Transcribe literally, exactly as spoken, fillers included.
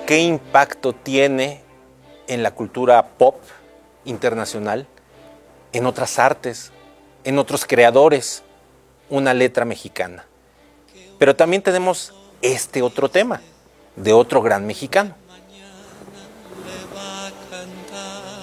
¿Qué impacto tiene en la cultura pop internacional, en otras artes, en otros creadores, una letra mexicana? Pero también tenemos este otro tema, de otro gran mexicano.